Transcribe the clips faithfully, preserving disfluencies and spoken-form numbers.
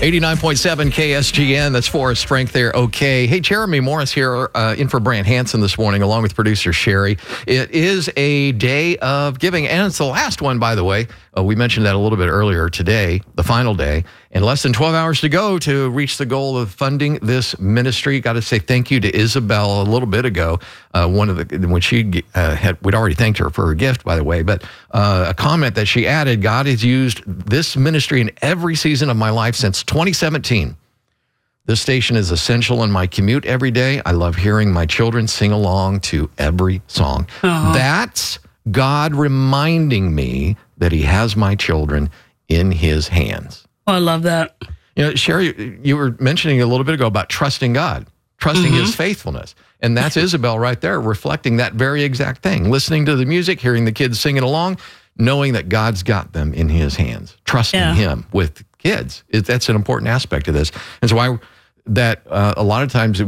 eighty-nine point seven K S G N, that's Forest Frank there, okay. Hey, Jeremy Morris here, uh, in for Brant Hansen this morning, along with producer Sherry. It is a day of giving, and it's the last one, by the way. Uh, we mentioned that a little bit earlier today, the final day, and less than twelve hours to go to reach the goal of funding this ministry. Got to say thank you to Isabel a little bit ago. Uh, one of the, when she uh, had, we'd already thanked her for her gift, by the way, but uh, a comment that she added, God has used this ministry in every season of my life since twenty seventeen. This station is essential in my commute every day. I love hearing my children sing along to every song. Uh-huh. That's God reminding me that he has my children in his hands. Oh, I love that. You know, Sherry, you were mentioning a little bit ago about trusting God, trusting mm-hmm. his faithfulness. And that's Isabel right there, reflecting that very exact thing. Listening to the music, hearing the kids singing along, knowing that God's got them in his hands, trusting yeah. him with kids. It, that's an important aspect of this. And so I, that uh, a lot of times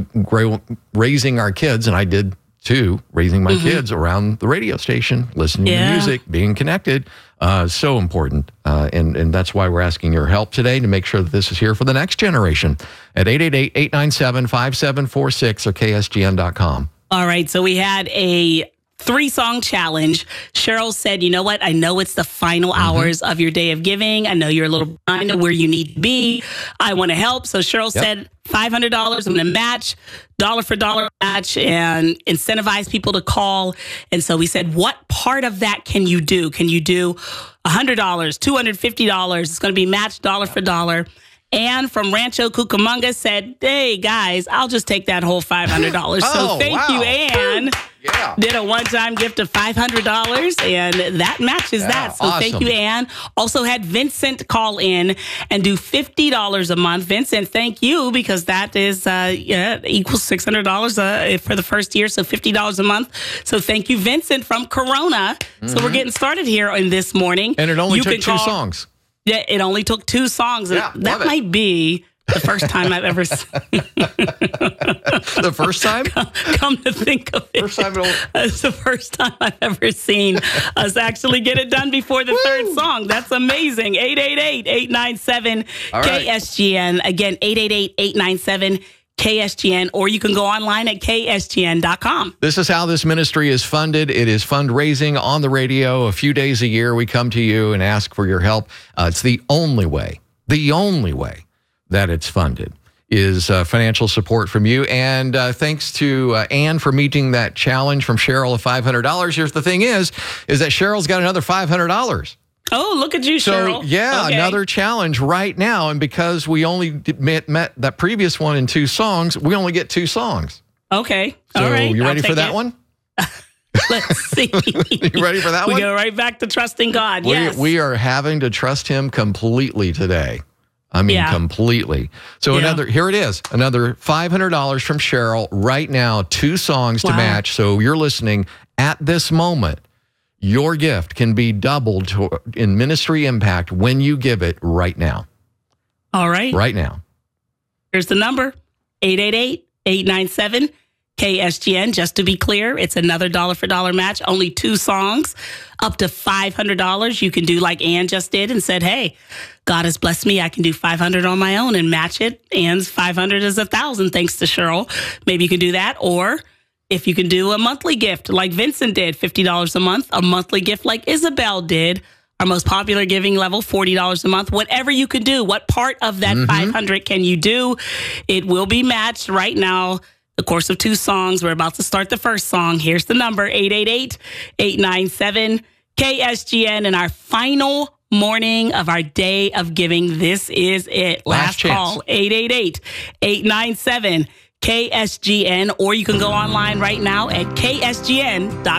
raising our kids, and I did too, raising my mm-hmm. kids around the radio station, listening yeah. to music, being connected, uh, so important. Uh, and, and that's why we're asking your help today to make sure that this is here for the next generation at eight eight eight, eight nine seven, five seven four six or K S G N dot com. All right, so we had a three-song challenge. Cheryl said, you know what? I know it's the final mm-hmm. hours of your day of giving. I know you're a little behind of where you need to be. I want to help. So Cheryl yep. said five hundred dollars. I'm going to match, dollar for dollar match, and incentivize people to call. And so we said, what part of that can you do? Can you do one hundred dollars, two hundred fifty dollars? It's going to be matched dollar for dollar. Ann from Rancho Cucamonga said, hey, guys, I'll just take that whole five hundred dollars. oh, so thank wow. you, Ann. Yeah. Did a one-time gift of five hundred dollars, and that matches yeah, that. So awesome. Thank you, Ann. Also had Vincent call in and do fifty dollars a month. Vincent, thank you, because that is uh, yeah, equals six hundred dollars uh, for the first year, so fifty dollars a month. So thank you, Vincent from Corona. Mm-hmm. So we're getting started here in this morning. And it only you took two call, songs. Yeah, it only took two songs. Yeah, that it. might be the first time I've ever seen. The first time? Come, come to think of it. First time it's the first time I've ever seen us actually get it done before the Woo! Third song. That's amazing. eight eight eight, eight nine seven, K S G N. Again, eight eight eight, eight nine seven, K S G N, or you can go online at K S G N dot com. This is how this ministry is funded. It is fundraising on the radio. A few days a year, we come to you and ask for your help. Uh, it's the only way, the only way that it's funded is uh, financial support from you. And uh, thanks to uh, Ann for meeting that challenge from Cheryl of five hundred dollars. Here's the thing is, is that Cheryl's got another five hundred dollars. Oh, look at you, Cheryl. So, yeah, okay. another challenge right now. And because we only did, met, met that previous one in two songs, we only get two songs. Okay. So all right. you ready I'll for that it. one? Let's see. You ready for that we one? We go right back to trusting God. We, yes. we are having to trust him completely today. I mean, yeah. completely. So yeah. another, here it is, another five hundred dollars from Cheryl right now, two songs wow. to match. So you're listening at this moment. Your gift can be doubled to, in ministry impact when you give it right now. All right. Right now. Here's the number, eight eight eight, eight nine seven, K S G N. Just to be clear, it's another dollar for dollar match, only two songs, up to five hundred dollars. You can do like Ann just did and said, hey, God has blessed me. I can do five hundred on my own and match it. Ann's five hundred is one thousand, thanks to Cheryl. Maybe you can do that. Or if you can do a monthly gift like Vincent did, fifty dollars a month, a monthly gift like Isabel did, our most popular giving level, forty dollars a month, whatever you can do. What part of that mm-hmm. five hundred can you do? It will be matched right now. The course of two songs. We're about to start the first song. Here's the number, eight eight eight, eight nine seven, K S G N. And our final morning of our day of giving. This is it. Last, Last call, eight eight eight, eight nine seven, K S G N. Or you can go online right now at K S G N dot com.